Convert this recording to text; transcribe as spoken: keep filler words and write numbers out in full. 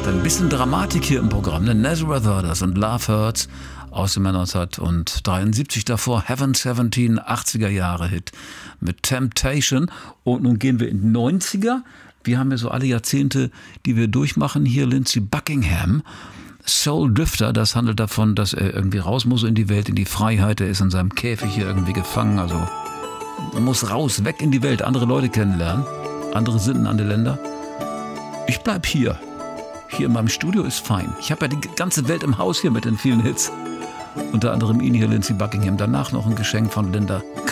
gerade ein bisschen Dramatik hier im Programm. Ne? Nazareth Others und Love Hurts aus dem Jahr neunzehnhundertdreiundsiebzig. Davor Heaven siebzehn, achtziger Jahre Hit mit Temptation. Und nun gehen wir in die neunziger. Wir haben ja so alle Jahrzehnte, die wir durchmachen. Hier Lindsey Buckingham. Soul Drifter, das handelt davon, dass er irgendwie raus muss in die Welt, in die Freiheit. Er ist in seinem Käfig hier irgendwie gefangen. Also er muss raus, weg in die Welt, andere Leute kennenlernen, andere Sitten, andere Länder. Ich bleib hier. Hier in meinem Studio ist fein. Ich habe ja die ganze Welt im Haus hier mit den vielen Hits. Unter anderem ihn hier, Lindsey Buckingham. Danach noch ein Geschenk von Linda